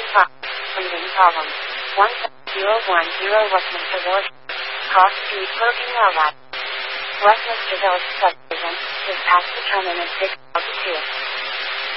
5. Breathing problems. 1010 Westminster Village. Cross Street Parking Lot. Westminster Village subdivision. Is past the terminus 6 altitude.